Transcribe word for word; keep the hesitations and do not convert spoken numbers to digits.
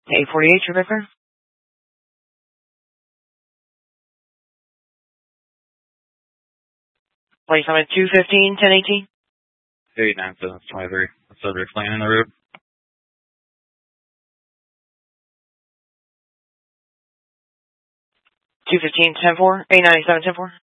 eight forty-eight, your Vicar. Place on at two fifteen, ten eighteen. eight nine seven twenty-three. Subject laying in the road. two fifteen, ten four, eight ninety-seven, ten four.